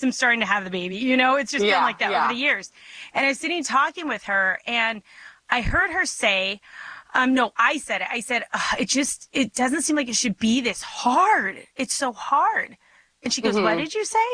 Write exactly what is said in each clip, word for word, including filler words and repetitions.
am starting to have the baby. You know, it's just yeah, been like that yeah. over the years. And I was sitting talking with her, and I heard her say, um, no, I said it. I said, it just, it doesn't seem like it should be this hard. It's so hard. And she goes, Mm-hmm. what did you say?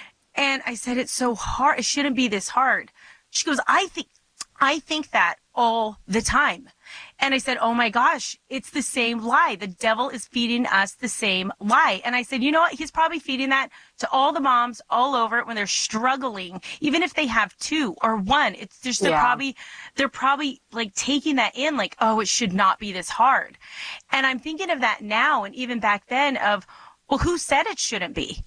And I said, it's so hard. It shouldn't be this hard. She goes, I think, I think that all the time. And I said, oh my gosh, it's the same lie. The devil is feeding us the same lie. And I said, you know what? He's probably feeding that to all the moms all over when they're struggling, even if they have two or one. It's just, they're Yeah. probably, they're probably like taking that in like, oh, it should not be this hard. And I'm thinking of that now. And even back then of, well, who said it shouldn't be?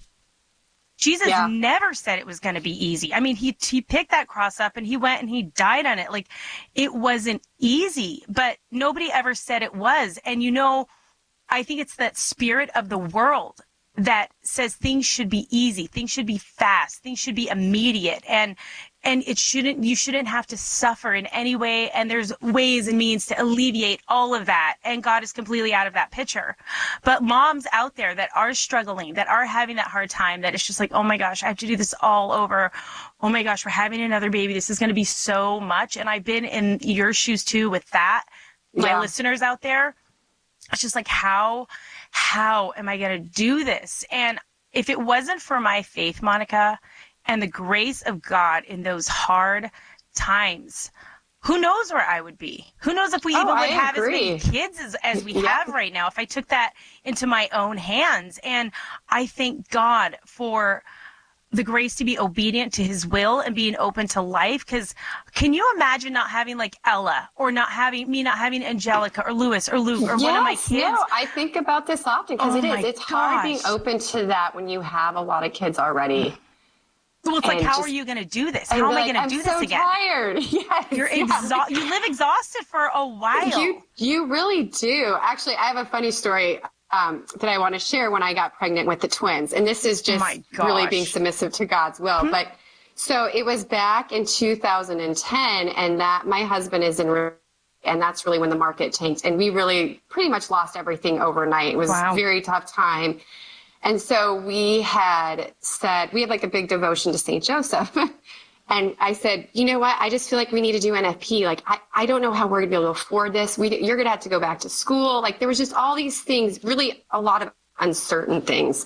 Jesus Yeah. never said it was going to be easy. I mean, he he picked that cross up and he went and he died on it. Like, it wasn't easy, but nobody ever said it was. And, you know, I think it's that spirit of the world that says things should be easy, things should be fast, things should be immediate, and and it shouldn't, you shouldn't have to suffer in any way. And there's ways and means to alleviate all of that. And God is completely out of that picture. But moms out there that are struggling, that are having that hard time, that it's just like, oh my gosh, I have to do this all over. Oh my gosh, we're having another baby. This is going to be so much. And I've been in your shoes too with that. My Yeah. listeners out there, it's just like, how, how am I going to do this? And if it wasn't for my faith, Monica, and the grace of God in those hard times, who knows where I would be? Who knows if we Oh, even would I have agree. as many kids as, as we Yeah. have right now, if I took that into my own hands. And I thank God for the grace to be obedient to his will and being open to life. Because can you imagine not having like Ella, or not having me, not having Angelica or Lewis or Luke or yes, one of my kids? No, I think about this often because Oh it my is. It's hard being gosh. open to that when you have a lot of kids already. Well, it's like, and how just- are you going to do this? And How am be I like, going to do I'm so this again? tired. Yes, You're yeah. exhausted. You live exhausted for a while. You you really do. Actually, I have a funny story um, that I want to share when I got pregnant with the twins, and this is just My really gosh. being submissive to God's will. Hmm. But so it was back in two thousand ten, and that my husband is in. re- And that's really when the market tanked, and we really pretty much lost everything overnight. It was Wow. a very tough time. And so we had said, we had like a big devotion to Saint Joseph. And I said, you know what? I just feel like we need to do N F P. Like, I, I don't know how we're going to be able to afford this. We, you're going to have to go back to school. Like, there was just all these things, really a lot of uncertain things.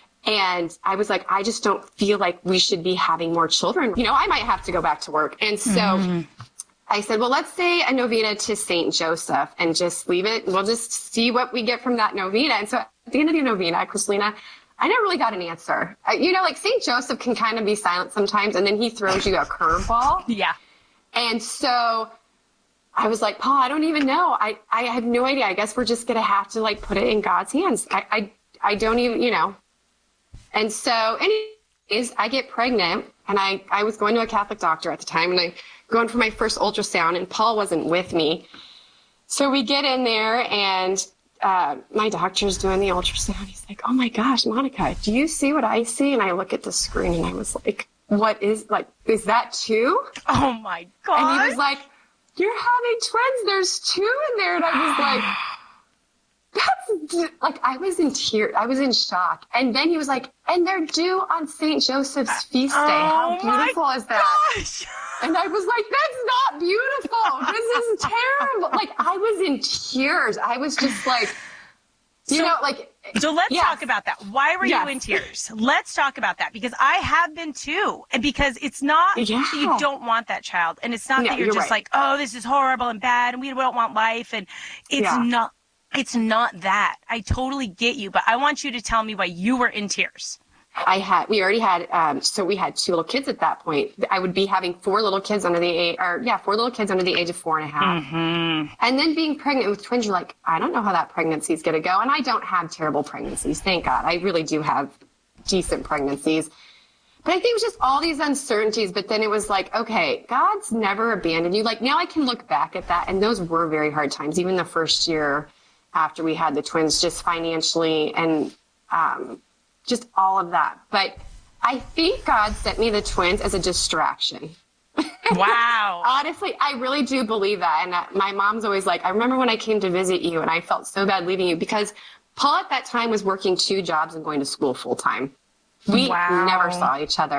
And I was like, I just don't feel like we should be having more children. You know, I might have to go back to work. And so Mm-hmm. I said, well, let's say a novena to Saint Joseph and just leave it. We'll just see what we get from that novena. And so at the end of the novena, Christina, I never really got an answer. Uh, you know, like Saint Joseph can kind of be silent sometimes, and then he throws you a curveball. Yeah. And so I was like, Paul, I don't even know. I, I have no idea. I guess we're just going to have to like put it in God's hands. I, I, I don't even, you know. And so anyways, I get pregnant, and I, I was going to a Catholic doctor at the time, and I going for my first ultrasound, and Paul wasn't with me. So we get in there, and uh, my doctor's doing the ultrasound. He's like, oh my gosh, Monica, do you see what I see? And I look at the screen, and I was like, what is, like, is that two? Oh my God. And he was like, you're having twins. There's two in there. And I was like, that's, like, I was in tears. I was in shock. And then he was like, and they're due on Saint Joseph's feast day. How Oh my beautiful is that? gosh. And I was like, that's not beautiful. This is terrible. Like, I was in tears. I was just like, you So- know, like. So let's Yes. talk about that. Why were Yes. you in tears? Let's talk about that, because I have been too. And because it's not Yeah. that you don't want that child. And it's not No, that you're, you're just right. like, oh, this is horrible and bad and we don't want life. And it's Yeah. not, it's not that. I totally get you, but I want you to tell me why you were in tears. I had, we already had, um, so we had two little kids at that point. I would be having four little kids under the age, or yeah, four little kids under the age of four and a half. Mm-hmm. And then being pregnant with twins, you're like, I don't know how that pregnancy is going to go. And I don't have terrible pregnancies. Thank God. I really do have decent pregnancies. But I think it was just all these uncertainties. But then it was like, okay, God's never abandoned you. Like, now I can look back at that. And those were very hard times, even the first year after we had the twins, just financially and, um, just all of that. But I think God sent me the twins as a distraction. Wow. Honestly, I really do believe that. And uh, my mom's always like, I remember when I came to visit you and I felt so bad leaving you, because Paul at that time was working two jobs and going to school full time. We Wow. never saw each other.